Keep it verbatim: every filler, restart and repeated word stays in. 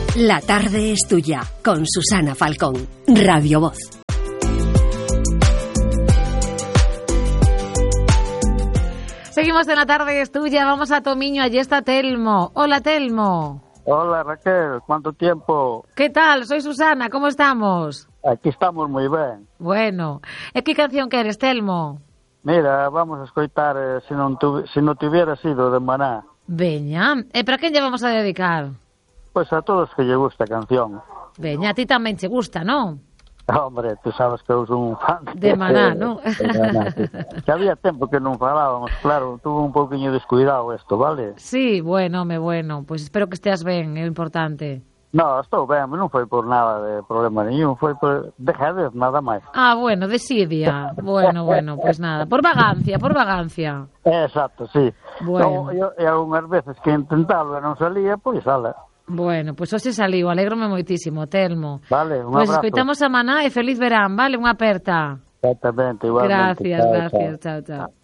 La tarde es tuya, con Susana Falcón, Radio Voz. Seguimos en La tarde es tuya, vamos a Tomiño, allí está Telmo. Hola, Telmo. Hola, Raquel, ¿cuánto tiempo? ¿Qué tal? Soy Susana, ¿cómo estamos? Aquí estamos moi ben. Bueno, e que canción queres, Telmo? Mira, vamos a escoitar eh, se, non tu, se non te hubiera sido de Maná. Veña, e para quen lle vamos a dedicar? Pois pues a todos que lle gusta a canción. Veña, a ti tamén che gusta, non? Hombre, tú sabes que eu son un fan de Maná, non? Que había tempo que non falábamos, claro, tuvo un pouquiño descuidado isto, vale? Sí, bueno, me bueno, pois pues espero que esteas ben, é o importante. No, estou ben, non foi por nada de problema nenhum, foi por dejadez, nada máis. Ah, bueno, desidia. Bueno, bueno, pois pues nada, por vagancia, por vagancia. Exacto, sí. Bueno. No, e algunhas veces que intentalo e non salía, pois sala. Bueno, pois pues hoxe saliu, alégrome moitísimo, Telmo. Vale, un pois abrazo. Pois escoitamos a Maná e feliz verán, vale? Unha aperta. Exactamente, igualmente. Gracias, chao, gracias, chao, chao, chao.